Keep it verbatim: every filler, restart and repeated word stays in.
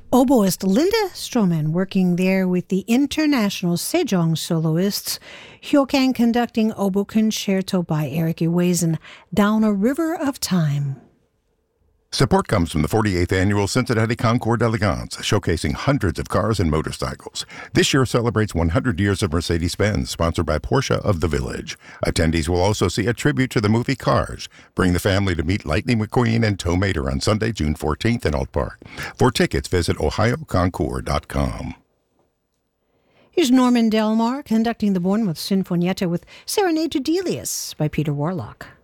Oboist Linda Stroman working there with the international Sejong soloists. Hyokan conducting Oboe Concerto by Eric Ewazen, Down a River of Time. Support comes from the forty-eighth Annual Cincinnati Concours d'Elegance, showcasing hundreds of cars and motorcycles. This year celebrates one hundred years of Mercedes-Benz, sponsored by Porsche of the Village. Attendees will also see a tribute to the movie Cars. Bring the family to meet Lightning McQueen and Tow Mater on Sunday, June fourteenth in Alt Park. For tickets, visit ohio concours dot com. Here's Norman Delmar conducting the Bournemouth Sinfonietta with Serenade to Delius by Peter Warlock.